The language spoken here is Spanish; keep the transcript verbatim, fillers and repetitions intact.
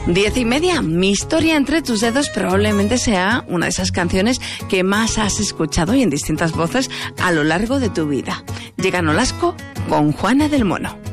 Diez y media, Mi historia entre tus dedos probablemente sea una de esas canciones que más has escuchado y en distintas voces a lo largo de tu vida. Llega Nolasco con Juana del Mono.